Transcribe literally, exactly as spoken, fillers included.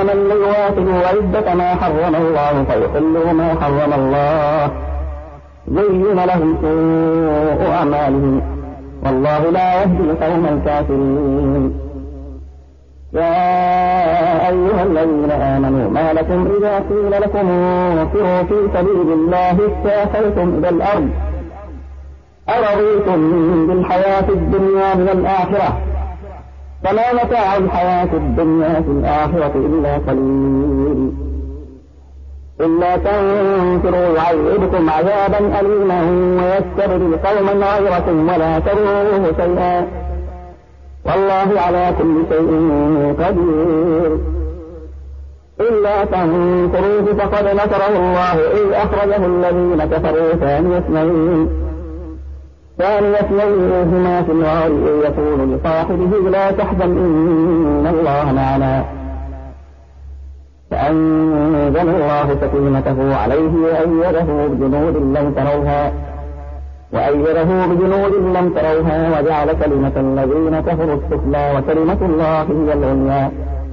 من ليواصلوا عدة ما حرم الله فيحلوا ما حرم الله زين لهم سوء أعمالهم والله لا يهدي القوم الكافرين. يا أيها الذين آمنوا ما لكم إذا قيل لكم انفروا في سبيل الله استاخرتم إلى الأرض أرضيتم بالحياة الدنيا من الآخرة فما متاع الحياة الدنيا في الآخرة إلا قليل. إلا تنفروا يعذبكم عذابا أليما ويستبدل قوما غيركم ولا تضروه شيئا والله على كل شيء قدير. إلا تنفروه فقد نصره الله إذ أخرجه الذين كفروا ثاني اثنين ثاني اثنين هما في الغار إذ يقول لصاحبه لا تحزن إن الله معنا فأنزل الله سكينته عليه وأيده بجنود لم تروها وأيده بجنود لم تروها وجعل كلمة الذين كفروا السفلى وكلمة الله هي العليا